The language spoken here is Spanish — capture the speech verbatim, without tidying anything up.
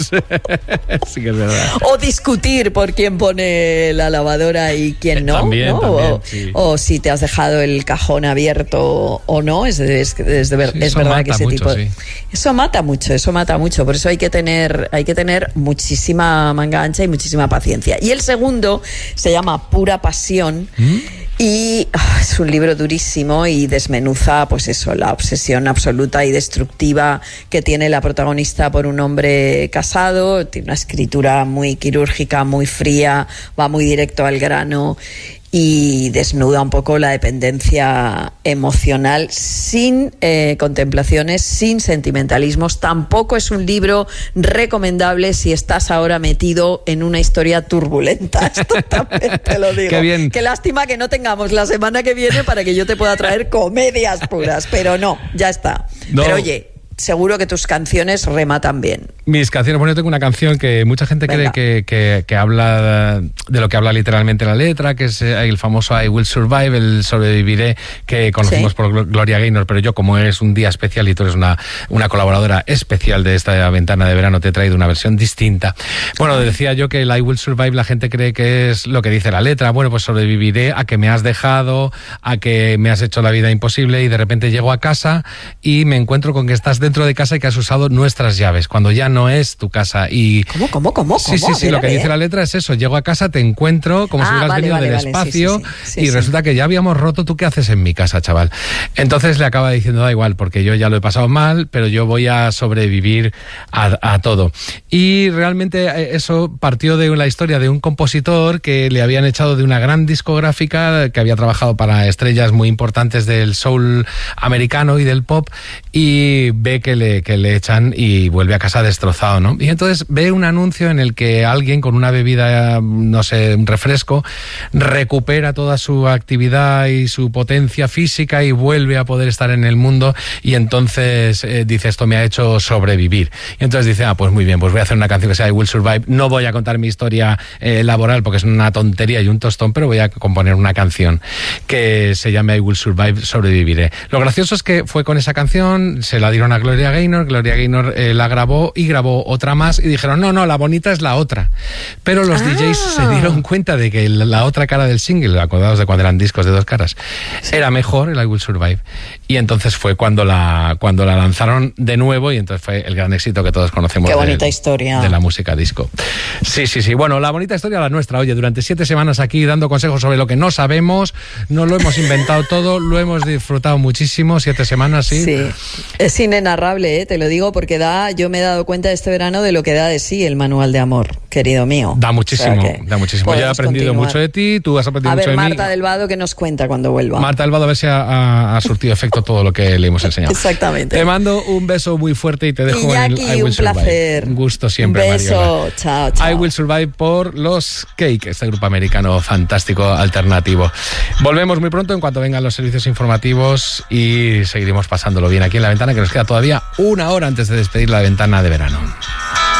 Sí que es verdad. O discutir por quién pone la lavadora y quién no. También, ¿no? también, o, sí. o si te has dejado el cajón abierto o no. Es, es, es, de ver, Sí, es eso verdad mata que ese mucho, tipo... sí. Eso mata mucho, eso mata mucho. Por eso hay que tener, hay que tener muchísima manga ancha y muchísima paciencia. Y el segundo se llama Pura Pasión. ¿Mm? Y oh, es un libro durísimo y desmenuza, pues eso, la obsesión absoluta y destructiva que tiene la protagonista por un hombre casado. Tiene una escritura muy quirúrgica, muy fría, va muy directo al grano y desnuda un poco la dependencia emocional sin eh, contemplaciones, sin sentimentalismos. Tampoco es un libro recomendable si estás ahora metido en una historia turbulenta. Esto también te lo digo. Qué bien. Qué lástima que no tengamos la semana que viene para que yo te pueda traer comedias puras, pero no, ya está. No. Pero oye, seguro que tus canciones rematan bien. Mis canciones, bueno, yo tengo una canción que mucha gente Venga. cree que, que, que habla de lo que habla literalmente la letra, que es el famoso I Will Survive, el sobreviviré, que conocimos sí. por Gloria Gaynor, pero yo, como es un día especial y tú eres una, una colaboradora especial de esta ventana de verano, te he traído una versión distinta. Bueno, decía yo que el I Will Survive la gente cree que es lo que dice la letra. Bueno, pues sobreviviré a que me has dejado, a que me has hecho la vida imposible y de repente llego a casa y me encuentro con que estás dentro de casa y que has usado nuestras llaves, cuando ya no es tu casa. Y ¿Cómo, cómo, cómo? Sí, sí, sí, lo que dice la letra es eso. Llego a casa, te encuentro como ah, si hubieras vale, venido vale, del vale, espacio sí, sí, sí. Sí, y sí. resulta que ya habíamos roto. ¿Tú qué haces en mi casa, chaval? Entonces le acaba diciendo, da igual, porque yo ya lo he pasado mal, pero yo voy a sobrevivir a, a todo. Y realmente eso partió de la historia de un compositor que le habían echado de una gran discográfica, que había trabajado para estrellas muy importantes del soul americano y del pop, y ve que le, que le echan y vuelve a casa destrozado, ¿no? Y entonces ve un anuncio en el que alguien con una bebida, no sé, un refresco, recupera toda su actividad y su potencia física y vuelve a poder estar en el mundo, y entonces eh, dice, esto me ha hecho sobrevivir. Y entonces dice, ah, pues muy bien, pues voy a hacer una canción que sea I Will Survive. No voy a contar mi historia eh, laboral porque es una tontería y un tostón, pero voy a componer una canción que se llame I Will Survive, sobreviviré. Lo gracioso es que fue con esa canción, se la dieron a Gloria Gaynor, Gloria Gaynor eh, la grabó y grabó otra más y dijeron, no, no, la bonita es la otra. Pero los ah. D Js se dieron cuenta de que la otra cara del single, acordados de cuando eran discos de dos caras, sí. era mejor, el I Will Survive. Y entonces fue cuando la, cuando la lanzaron de nuevo y entonces fue el gran éxito que todos conocemos. Qué bonita de, historia. de la música disco. Sí, sí, sí. Bueno, la bonita historia la nuestra. Oye, durante siete semanas aquí dando consejos sobre lo que no sabemos, no lo hemos inventado todo, lo hemos disfrutado muchísimo, siete semanas, sí. Sí, es inenarrable, ¿eh? Te lo digo porque da, yo me he dado cuenta este verano de lo que da de sí el manual de amor, querido mío. Da muchísimo, o sea da muchísimo. Yo he aprendido continuar. mucho de ti, tú has aprendido a mucho ver, de Marta mí. Marta del Vado, que nos cuenta cuando vuelva. Marta del Vado, a ver si ha, ha, ha surtido efecto todo lo que le hemos enseñado. Exactamente. Te mando un beso muy fuerte y te dejo Iñaki, en el I Will un Survive. placer. Un gusto siempre, un beso, Mariola. chao, chao. I Will Survive por los Cake, este grupo americano fantástico, alternativo. Volvemos muy pronto en cuanto vengan los servicios informativos y seguiremos pasándolo bien aquí en La Ventana, que nos queda todavía una hora antes de despedir la ventana de verano.